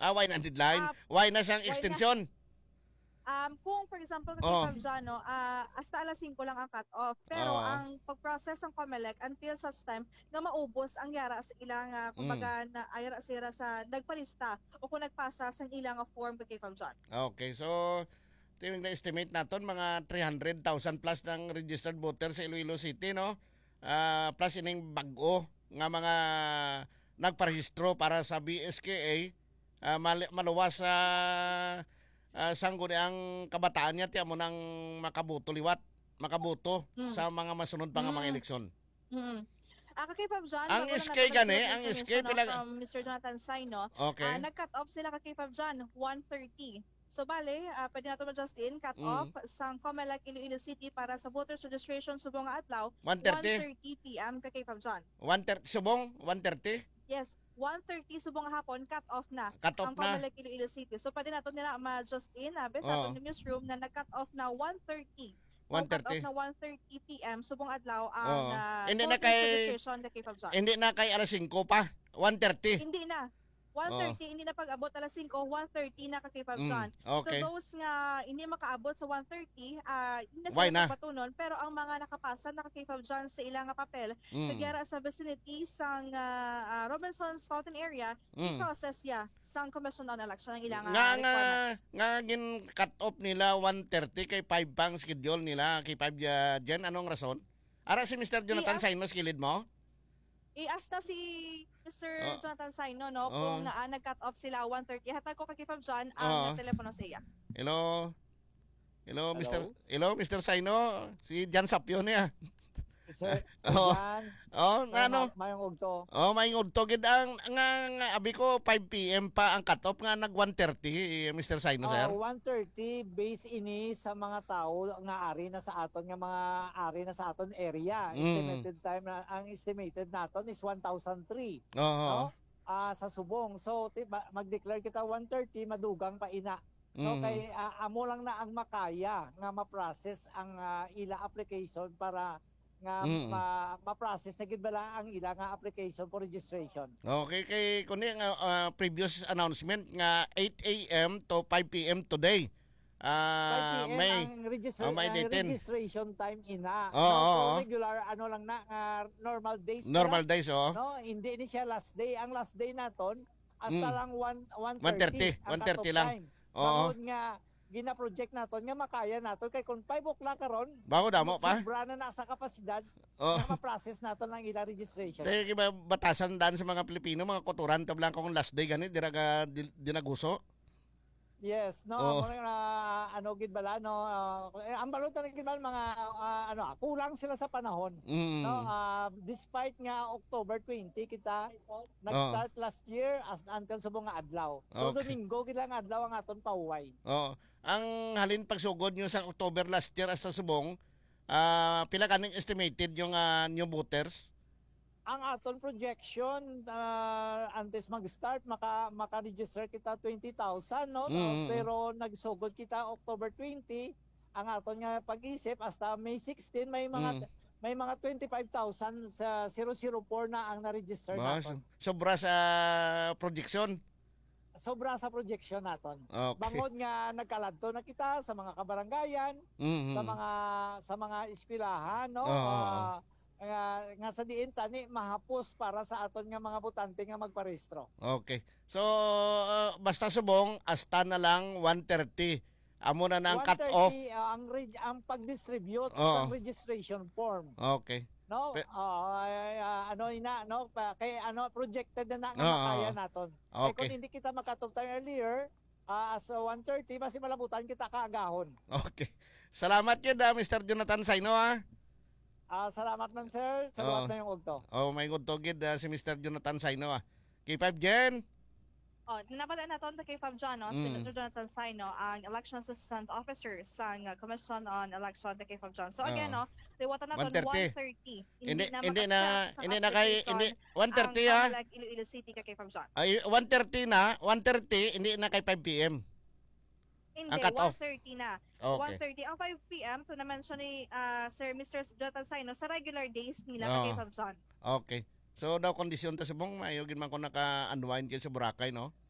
Why na deadline? Ah, Why na siyang why na? extension? Kung for example kay Oh. Fabiano, hasta alas 5 lang ang cut-off. Pero Oo. ang pag-process ng COMELEC until such time nga maubos ang yara sa ilang kumbaga na ayara sira sa nagpalista o kung nagpasa sa ilang form kay Fabian. Okay, so tingnan na estimate naton mga 300,000 plus ng registered voter sa Iloilo City, no? Plus ining bag-o nga mga nagparehistro para sa BSKA, maluwas sa sangguni ang kabataan niya tiya mo nang makaboto Mm. sa mga masunod pa nga mga Mm. eleksyon. Mm. Kay Fabian, Ang bago na SK natin gani, mag-share ang SK information pila from Mr. Jonathan Saino, okay. nag-cut off sila kay Fabian 1:30. So bale, pwede natin ma-Justin, cut off sa COMELEC Iloilo City para sa voters registration subong nga adlaw 1:30 1:30 PM kay Fabian. 1:30 subong 1:30 Yes, 1:30 subong nga hapon cut off na cut off ang na. COMELEC Iloilo City. So pwede natin nila ma-Justin, sa Oo. aton newsroom na nag-cut off na 1:30. Mao cut off 1:30. na 1:30 PM subong adlaw ang Oo. Hindi na voters kay registration kay Fabian. hindi na kay alas 5 pa. 1:30. Hindi na. 1:30 hindi na pag-abot alas 5, 1:30 na kay John. Okay. So those nga hindi makaabot sa 1:30, hindi na Why sila na? pagpatunon pero ang mga nakapasa na kay John sa ilang nga papel, Mm. nagyara sa vicinity sang Robinson's Fountain area, i-process ya sang Commission on Election ang ilang requirements. Nga gin cut off nila 1:30 kay 5 pang schedule nila kay 5 dyan. Anong rason? Ara si Mr. Jonathan Saino kilid mo? I-ask na si Mr. Jonathan Saino, no, Oh. kung nag-cut off sila 1:30. Hatag ko kay John Oh. ang telepono sa iya. Hello. Hello, Hello? Mr. Saino. Si Jan Sapio niya. Sir, Oo. yan. Ano? Mayong ugto. Mayong to gid ang nga abi ko 5 PM pa ang cut-off nga nag 1:30 Mr. Saino sir. 1:30 base ini sa mga tao nga ari na sa aton nga mga ari na sa aton area. Estimated time na ang estimated naton is 1,003. Oo. No? Sa subong. So mag-declare kita 1:30 madugang pa ina. No kay amo lang na ang makaya nga ma-process ang ila application para nga ma-process na gid bala ang ila nga application for registration. Okay, kay kundi nga previous announcement nga 8 AM to 5 PM today. 5 PM May ang May datin. registration time ina. Oo. So regular ano lang na normal days. Normal days No, hindi ni siya last day. Ang last day naton hasta lang 1:30 ang 1:30 cut-off lang. time. Oo. Bangod nga gina-project naton nga makaya naton kay kung 5 o'clock karon Bago damo pa. sobra na sa kapasidad Oo. nga ma-process naton ang ila registration. Dahil kiba batasan dan sa mga Pilipino, mga koturan tablang kung last day gani diraga dinaguso. Yes, no, Oh. ano gid bala no, ang balot na gid bala mga kulang sila sa panahon. No, despite nga October 20 kita nag-start last year as until subong nga adlaw. So Okay. Domingo gid lang adlaw ang aton pauway. Oo. Ang halin pagsugod nyo sa October last year sa Subong, pila kaning estimated yung new voters? Ang aton projection antes mag-start maka-register kita 20,000 no. Pero nagsugod kita October 20 ang aton nga pag-isip hasta May 16 may mga 25,000 sa 004 na ang na-register naton. Sobra sa projection. Sobra sa projection naton. Okay. Bangod nga nagkaladto na kita sa mga kabaranggayan, sa mga eskwelahan no. Nga sa diin tani mahapos para sa aton nga mga botante nga magparehistro. Okay. So basta Subong hasta na lang 1:30. Amo na nang cut off. Ang pag-distribute sa registration form. Okay. No, kay projected na nga makaya naton. Kay kung hindi kita makatuptan earlier, as 1:30 basi malabutan kita kaagahon. Okay. Salamat yun Mr. Jonathan Saino Salamat man sir. Salamat na yung ugto. May good to gid si Mr. Jonathan Saino K5 Jen. Napadaan naton kay John, no? Si Mr. Jonathan Saino, ang Election Assistant Officer sa Commission on Election kay John. So again, no, liwatan naton 1:30. Hindi na kay 1:30 Like Iloilo City kay John. Ay 1:30 na, 1:30 hindi na kay 5 PM. Hindi, ang cut-off. 1:30 na. Okay. 1:30. Ang 5 PM, to na-mention ni Sir Mr. Jonathan Saino, sa regular days nila kay John. Okay. So daw kondisyon ta subong mayo gid man ko naka-unwind kay sa Boracay no.